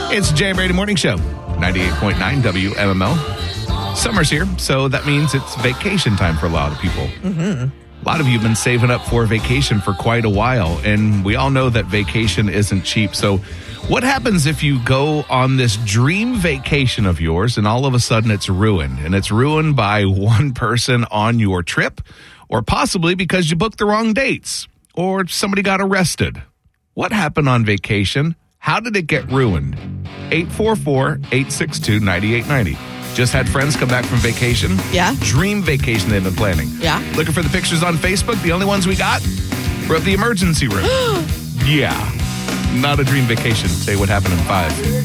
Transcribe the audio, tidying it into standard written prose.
It's Jay Brady Morning Show, 98.9 WMML. Summer's here, so that means it's vacation time for a lot of people. Mm-hmm. A lot of you have been saving up for vacation for quite a while, and we all know that vacation isn't cheap. So what happens if you go on this dream vacation of yours and all of a sudden it's ruined? And it's ruined by one person on your trip, or possibly because you booked the wrong dates, or somebody got arrested. What happened on vacation? How did it get ruined? 844-862-9890. Just had friends come back from vacation. Yeah. Dream vacation they've been planning. Yeah. Looking for the pictures on Facebook. The only ones we got were at the emergency room. Yeah. Not a dream vacation. Say what happened in 5.